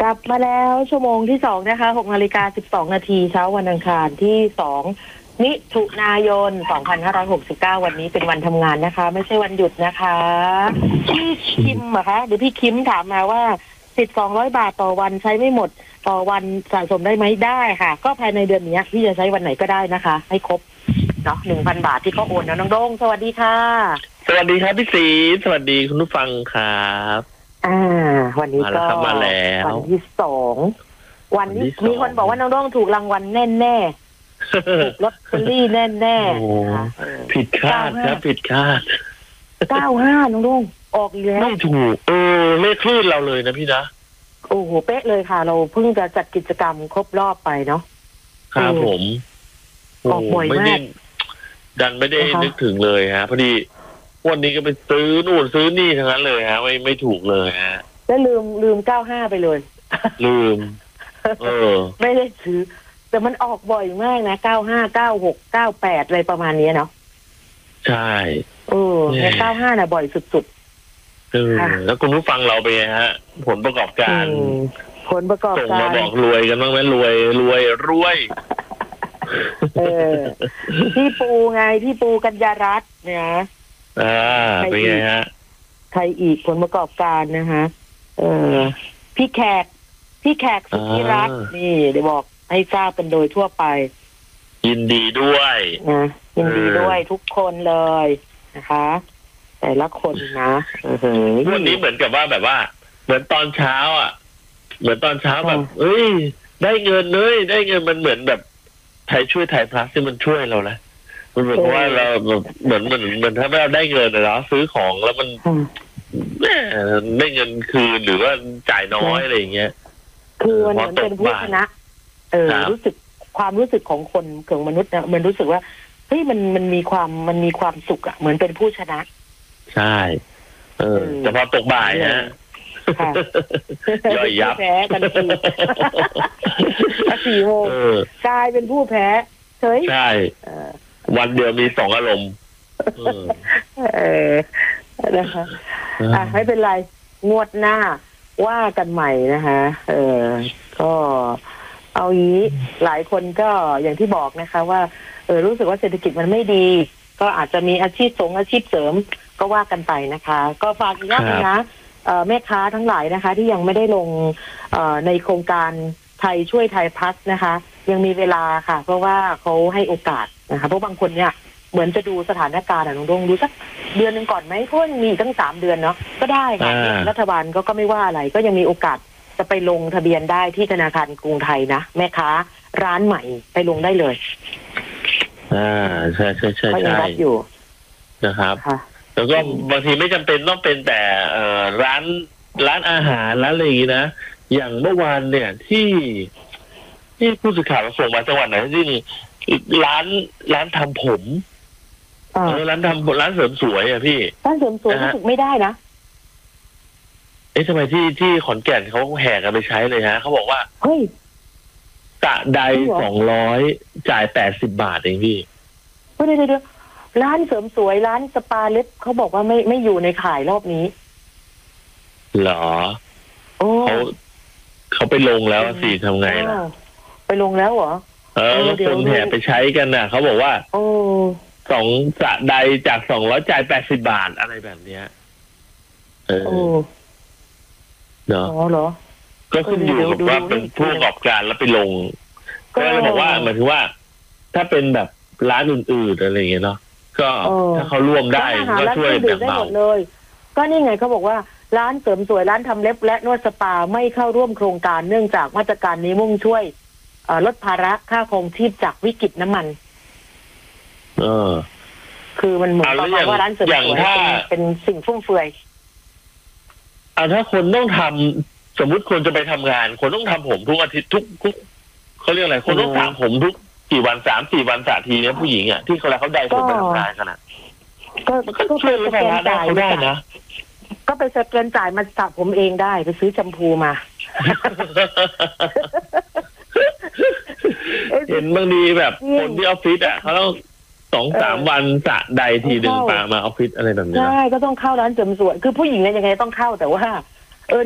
ลับมาแล้วชั่วโมงที่2นะคะ6:12 น.เช้าวันอังคารที่2มิถุนายน2569วันนี้เป็นวันทำงานนะคะไม่ใช่วันหยุดนะคะพี่คิมอะคะหรือพี่คิมถามมาว่าสิทธิ์200 บาทต่อวันใช้ไม่หมดต่อวันสะสมได้ไหมได้ค่ะก็ภายในเดือนนี้พี่จะใช้วันไหนก็ได้นะคะให้ครบเนาะ 1,000 บาทที่เขาโอนนะน้องโด้งสวัสดีค่ะสวัสดีครับพี่ศรีสวัสดีคุณผู้ฟังครับวันนี้ก็มาแล้ววันที่2วันนี้มีคนบอกว่าน้องโด้งถูกรางวัลแน่ๆถูกลอตเตอรี่แน่ๆนะคะผิดคาดครับผิดคาด 95น้องโด้งออกแล้วไม่ถูกเลขคลื่นเราเลยนะพี่นะโอ้โหเป๊ะเลยค่ะเราเพิ่งจะจัดกิจกรรมครบรอบไปเนาะครับผมออกบ่อยมากดันไม่ได้นึกถึงเลยฮะพอดีวันนี้ก็ไปซื้อนู่นซื้อนี่ทั้งนั้นเลยฮะไม่ถูกเลยฮะแล้วลืม95ไปเลยลืมไม่ได้ซื้อแต่มันออกบ่อยมากนะ95 96 98อะไรประมาณนี้เนาะใช่แต่95น่ะบ่อยสุดๆแล้วคุณผู้ฟังเราไปไงฮะผลประกอบการส่งมาบอกรวยกันบ้างไหมรวยพี่ปูไงพี่ปูกัญญารัตน์เนี่ยเป็นไงฮะใครอีกผลประกอบการนะคะพี่แขกสุธิรัตน์นี่เดี๋ยวบอกให้ทราบกันโดยทั่วไปยินดีด้วยนะยินดีด้วยทุกคนเลยนะคะแต่ละคนนะวันนี้เหมือนกับว่าแบบว่าเหมือนตอนเช้าแบบได้เงินเลยได้เงินมันเหมือนแบบไทยช่วยไทยพลัสที่มันช่วยเรานะมันเหมือนว่าเราเหมือนถ้าเราได้เงินนะซื้อของแล้วมันได้เงินคืนหรือว่าจ่ายน้อยอะไรอย่างเงี้ยคือมันเหมือนเป็นผู้ชนะรู้สึกความรู้สึกของคนของมนุษย์นะมันรู้สึกว่าเฮ้ยมันมีความสุขอะเหมือนเป็นผู้ชนะใช่แต่พอตกบ่ายฮะย่อยยับแพ้กันที4 โมงกลายเป็นผู้แพ้ใช่วันเดียวมี2 อารมณ์นะคะไม่เป็นไรงวดหน้าว่ากันใหม่นะคะก็เอางี้หลายคนก็อย่างที่บอกนะคะว่ารู้สึกว่าเศรษฐกิจมันไม่ดีก็อาจจะมีอาชีพเสริมก็ว่ากันไปนะคะก็ฝากอีกอย่างนะแม่ค้าทั้งหลายนะคะที่ยังไม่ได้ลงในโครงการไทยช่วยไทยพัฒน์นะคะยังมีเวลาค่ะเพราะว่าเขาให้โอกาสนะคะเพราะบางคนเนี่ยเหมือนจะดูสถานการณ์น้องดงดูสักเดือนนึงก่อนไหมเพราะมีตั้ง3 เดือนเนาะก็ได้ค่ะรัฐบาลก็ไม่ว่าอะไรก็ยังมีโอกาสจะไปลงทะเบียนได้ที่ธนาคารกรุงไทยนะแม่ค้าร้านใหม่ไปลงได้เลยใช่ก็ยังรับอยู่นะครับแล้วก็บางทีไม่จำเป็นต้องเป็นแต่ร้านอาหารร้านอะไรอย่างนี้นะอย่างเมื่อวานเนี่ยที่ผู้สื่อข่าวส่งมาจังหวัดไหนที่ร้านทำผมร้านเสริมสวยอ่ะพี่ร้านเสริมสวยรู้สึกไม่ได้นะทำไมที่ขอนแก่นเขาแห่กันไปใช้เลยฮะเขาบอกว่าเฮ้ยกะใด200จ่าย80 บาทเองพี่เดี๋ยวร้านเสริมสวยร้านสปาเล็บเขาบอกว่าไม่อยู่ในข่ายรอบนี้เหรอเขาไปลงแล้วสิทำไงล่ะไปลงแล้วเหรอแล้วคนแห่ไปใช้กันน่ะเขาบอกว่า2 กะใดจาก200จ่าย80 บาทอะไรแบบเนี้ยเนาะเหรอก็ขึ้นอยู่กับว่าเป็นผู้ประกอบการแล้วไปลงก็เลยบอกว่าหมายถึงว่าถ้าเป็นแบบร้านอื่นๆอะไรอย่างเงี้ยเนาะก็ถ้าเขาร่วมได้ก็ช่วยแบ่งเบาเลยก็นี่ไงเขาบอกว่าร้านเสริมสวยร้านทำเล็บและนวดสปาไม่เข้าร่วมโครงการเนื่องจากมาตรการนี้มุ่งช่วยลดภาระค่าครองชีพจากวิกฤตน้ำมันคือมันเหมือนประมาณว่าร้านเสริมสวยเป็นสิ่งฟุ่มเฟือยถ้าคนต้องทำสมมุติคนจะไปทำงานคนต้องทำผมทุกอาทิตย์ทุกเขาเรียกอะไรคนต้องสระผมทุกกี่วัน3-4 วันสระทีเนี่ยผู้หญิงอ่ะที่เขาได้ผมไปทำงานกันนะก็ช่วยลดภาระเขาได้นะก็ไปสแกนจ่ายมาสระผมเองได้ไปซื้อแชมพูมาเห็นบางทีแบบคนที่ออฟฟิศอ่ะเขาต้อง2-3 วันสระใดทีนึงมาออฟฟิศอะไรแบบนี้ใช่ก็ต้องเข้าร้านเสริมสวยคือผู้หญิงเนี่ยยังไงต้องเข้าแต่ว่า